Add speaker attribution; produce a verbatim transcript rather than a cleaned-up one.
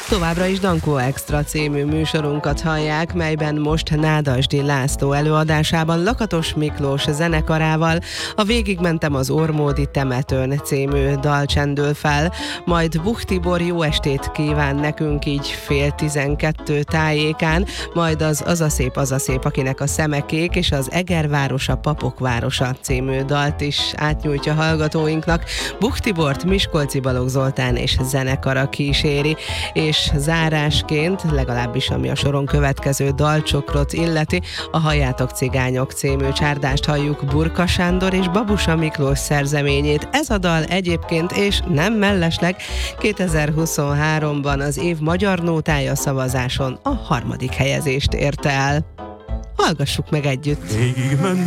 Speaker 1: Továbbra is Dankó Extra című műsorunkat hallják, melyben most Nádasdy László előadásában Lakatos Miklós zenekarával a Végigmentem az Ormódi temetőn című dal csendül fel, majd Buch Tibor jó estét kíván nekünk így fél tizenkettő tájékán, majd az Az a szép, az a szép, akinek a szeme kék, és az Egervárosa, Papok városa című dalt is átnyújtja hallgatóinknak. Buch Tibort Miskolci Balogh Zoltán és zenekara kíséri, és zárásként, legalábbis ami a soron következő dalcsokrot illeti, a Halljátok cigányok című csárdást halljuk, Burka Sándor és Babusa Miklós szerzeményét. Ez a dal egyébként, és nem mellesleg, kétezer-huszonháromban az év magyar nótája szavazáson a harmadik helyezést érte el. Hallgassuk meg együtt!
Speaker 2: Végigmentem